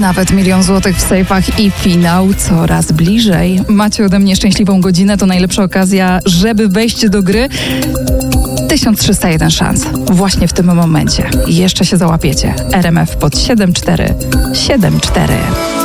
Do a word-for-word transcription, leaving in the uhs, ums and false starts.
Nawet milion złotych w sejfach i finał coraz bliżej. Macie ode mnie szczęśliwą godzinę, to najlepsza okazja, żeby wejść do gry. tysiąc trzysta jeden szans. Właśnie w tym momencie. Jeszcze się załapiecie. R M F pod siedem cztery siedem cztery.